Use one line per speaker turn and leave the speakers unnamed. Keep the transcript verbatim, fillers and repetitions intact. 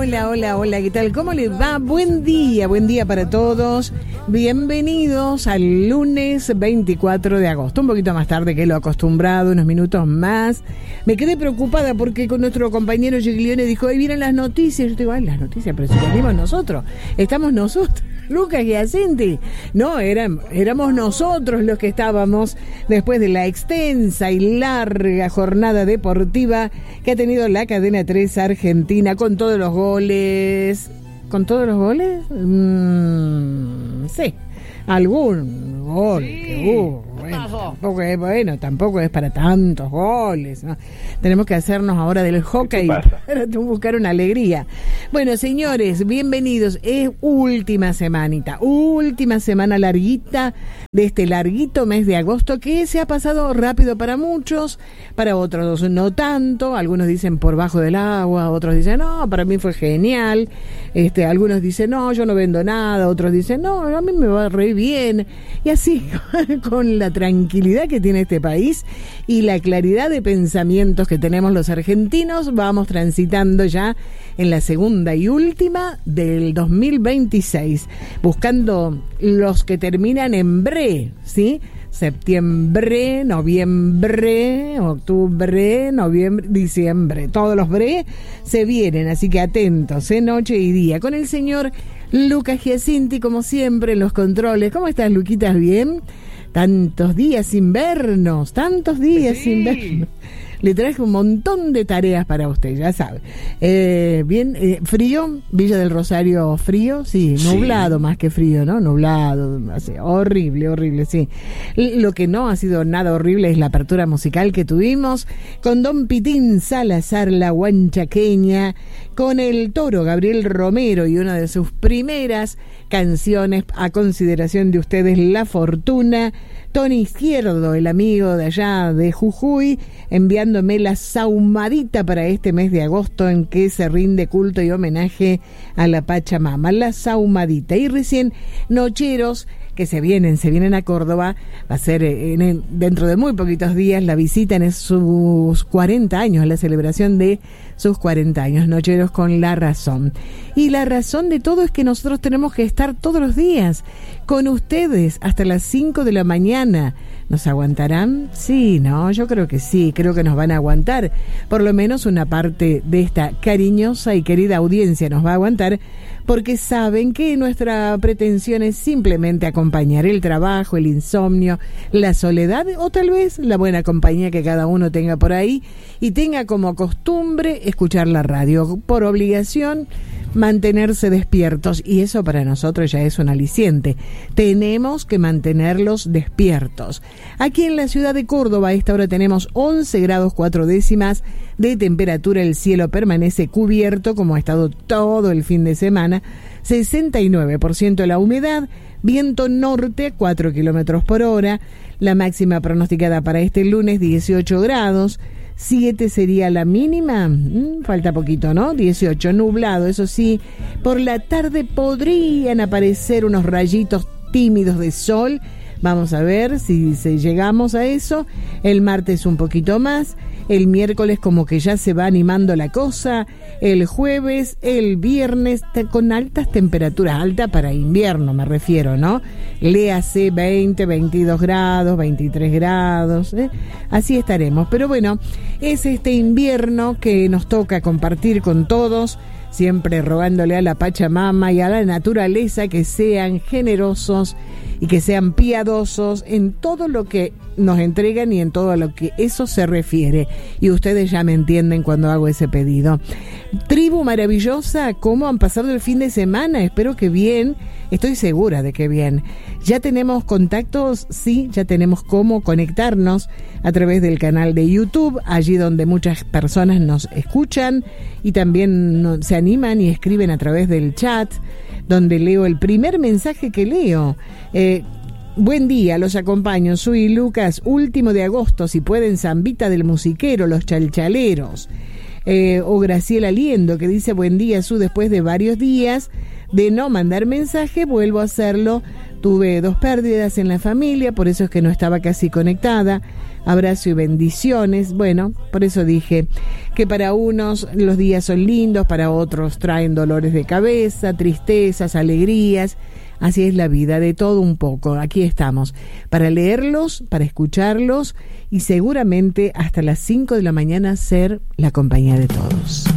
hola, hola, hola, ¿qué tal? ¿Cómo les va? Buen día, buen día para todos. Bienvenidos al lunes veinticuatro de agosto, un poquito más tarde que lo acostumbrado, unos minutos más. Me quedé preocupada porque con nuestro compañero Giglione dijo, ahí vienen las noticias. Yo digo, ay, las noticias, pero si venimos nosotros, estamos nosotros. Lucas y Giacinti, no, eran, éramos nosotros los que estábamos después de la extensa y larga jornada deportiva que ha tenido la cadena tres Argentina con todos los goles. ¿Con todos los goles? Mm, sí, algún gol sí. que hubo. Bueno tampoco, es, bueno, tampoco es para tantos goles, ¿no? Tenemos que hacernos ahora del hockey para buscar una alegría. Bueno, señores, bienvenidos. Es última semanita, última semana larguita de este larguito mes de agosto que se ha pasado rápido para muchos, para otros no tanto. Algunos dicen por bajo del agua, otros dicen no, para mí fue genial. Este, algunos dicen no, yo no vendo nada, otros dicen no, a mí me va re bien. Y así, con la tranquilidad que tiene este país y la claridad de pensamientos que tenemos los argentinos, vamos transitando ya en la segunda y última del dos mil veintiséis, buscando los que terminan en bre, ¿sí? Septiembre, noviembre, octubre, noviembre, diciembre, todos los bre se vienen, así que atentos, ¿eh? Noche y día, con el señor Lucas Giacinti, como siempre, en los controles. ¿Cómo estás, Luquitas? ¿Bien? Tantos días sin vernos, tantos días sí. sin vernos. Le traje un montón de tareas para usted, ya sabe. Eh, bien, eh, frío, Villa del Rosario, frío, sí, nublado sí. más que frío, ¿no? Nublado, así, horrible, horrible, sí. Lo que no ha sido nada horrible es la apertura musical que tuvimos con Don Pitín Salazar, la huanchaqueña, con el Toro Gabriel Romero y una de sus primeras canciones a consideración de ustedes, La Fortuna. Tony Izquierdo, el amigo de allá de Jujuy, enviándome la saumadita para este mes de agosto en que se rinde culto y homenaje a la Pachamama, la saumadita. Y recién Nocheros, que se vienen, se vienen a Córdoba, va a ser en, en, dentro de muy poquitos días la visita en sus cuarenta años, la celebración de sus cuarenta años, Nocheros con La Razón. Y la razón de todo es que nosotros tenemos que estar todos los días con ustedes hasta las cinco de la mañana. ¿Nos aguantarán? Sí, no, yo creo que sí, creo que nos van a aguantar. Por lo menos una parte de esta cariñosa y querida audiencia nos va a aguantar, porque saben que nuestra pretensión es simplemente acompañar el trabajo, el insomnio, la soledad o tal vez la buena compañía que cada uno tenga por ahí y tenga como costumbre escuchar la radio. Por obligación, mantenerse despiertos, y eso para nosotros ya es un aliciente. Tenemos que mantenerlos despiertos. Aquí en la ciudad de Córdoba a esta hora tenemos once grados cuatro décimas de temperatura, el cielo permanece cubierto como ha estado todo el fin de semana, sesenta y nueve por ciento la humedad, viento norte a cuatro kilómetros por hora, la máxima pronosticada para este lunes dieciocho grados, siete sería la mínima, mm, falta poquito, ¿no? dieciocho, nublado, eso sí, por la tarde podrían aparecer unos rayitos tímidos de sol, vamos a ver si, si llegamos a eso, el martes un poquito más, el miércoles como que ya se va animando la cosa, el jueves, el viernes te, con altas temperaturas, alta para invierno me refiero, ¿no? Léase veinte, veintidós grados, veintitrés grados, ¿eh? Así estaremos, pero bueno, es este invierno que nos toca compartir con todos, siempre rogándole a la Pachamama y a la naturaleza que sean generosos y que sean piadosos en todo lo que nos entregan y en todo lo que eso se refiere. Y ustedes ya me entienden cuando hago ese pedido. Tribu maravillosa, ¿cómo han pasado el fin de semana? Espero que bien, estoy segura de que bien. ¿Ya tenemos contactos? Sí, ya tenemos cómo conectarnos a través del canal de YouTube, allí donde muchas personas nos escuchan y también no, se animan y escriben a través del chat, donde leo el primer mensaje que leo. Eh, Buen día, los acompaño, soy Lucas, último de agosto, si pueden, Zambita del Musiquero, los Chalchaleros. Eh, o Graciela Liendo, que dice, buen día, Su, después de varios días de no mandar mensaje, vuelvo a hacerlo. Tuve dos pérdidas en la familia, por eso es que no estaba casi conectada. Abrazo y bendiciones. Bueno, por eso dije que para unos los días son lindos, para otros traen dolores de cabeza, tristezas, alegrías. Así es la vida, de todo un poco. Aquí estamos para leerlos, para escucharlos y seguramente hasta las cinco de la mañana ser la compañía de todos.